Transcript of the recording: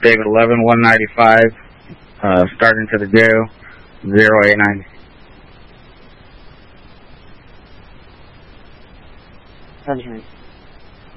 David 11 195, starting to the jail, 0890. Roger.